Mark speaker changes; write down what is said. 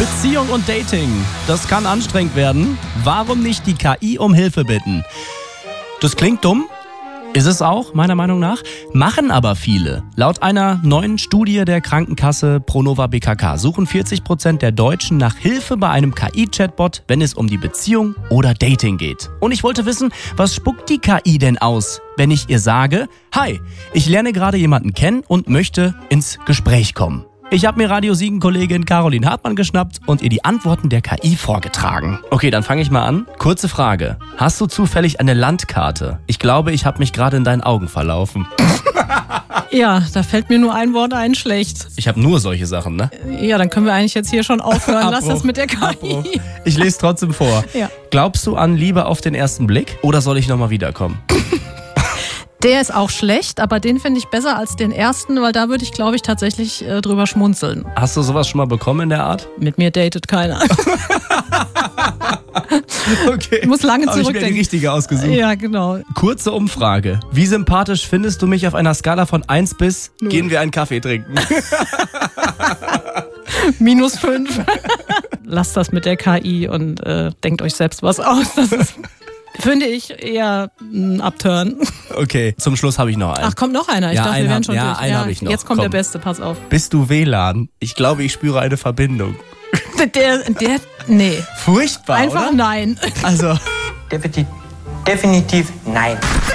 Speaker 1: Beziehung und Dating, das kann anstrengend werden. Warum nicht die KI um Hilfe bitten? Das klingt dumm, ist es auch, meiner Meinung nach, machen aber viele. Laut einer neuen Studie der Krankenkasse Pronova BKK suchen 40% der Deutschen nach Hilfe bei einem KI-Chatbot, wenn es um die Beziehung oder Dating geht. Und ich wollte wissen, was spuckt die KI denn aus, wenn ich ihr sage, hi, ich lerne gerade jemanden kennen und möchte ins Gespräch kommen. Ich habe mir Radio Siegen-Kollegin Caroline Hartmann geschnappt und ihr die Antworten der KI vorgetragen. Okay, dann fange ich mal an. Kurze Frage. Hast du zufällig eine Landkarte? Ich glaube, ich habe mich gerade in deinen Augen verlaufen.
Speaker 2: Ja, da fällt mir nur ein Wort ein, schlecht.
Speaker 1: Ich habe nur solche Sachen, ne?
Speaker 2: Ja, dann können wir eigentlich jetzt hier schon aufhören. Lass das mit der KI.
Speaker 1: Abbruch. Ich lese trotzdem vor.
Speaker 2: Ja.
Speaker 1: Glaubst du an Liebe auf den ersten Blick oder soll ich nochmal wiederkommen?
Speaker 2: Der ist auch schlecht, aber den finde ich besser als den ersten, weil da würde ich, glaube ich, tatsächlich drüber schmunzeln.
Speaker 1: Hast du sowas schon mal bekommen in der Art?
Speaker 2: Mit mir datet keiner.
Speaker 1: Okay.
Speaker 2: Muss lange
Speaker 1: Hab ich mir
Speaker 2: zurückdenken.
Speaker 1: die richtige ausgesucht.
Speaker 2: Ja, genau.
Speaker 1: Kurze Umfrage. Wie sympathisch findest du mich auf einer Skala von 1 bis gehen wir einen Kaffee trinken?
Speaker 2: -5. Lasst das mit der KI und denkt euch selbst was aus. Das ist, finde ich, eher ein Upturn.
Speaker 1: Okay, zum Schluss habe ich noch einen.
Speaker 2: Ach, kommt noch einer? Ich
Speaker 1: Ja,
Speaker 2: dachte,
Speaker 1: einen
Speaker 2: wir wären
Speaker 1: hab-
Speaker 2: schon
Speaker 1: ja,
Speaker 2: durch.
Speaker 1: einen hab ich noch.
Speaker 2: Jetzt kommt
Speaker 1: Komm.
Speaker 2: der Beste, pass auf.
Speaker 1: Bist du WLAN? Ich glaube, ich spüre eine Verbindung.
Speaker 2: Nee.
Speaker 1: Furchtbar,
Speaker 2: Einfach
Speaker 1: oder?
Speaker 2: nein.
Speaker 1: Also...
Speaker 3: Definitiv nein.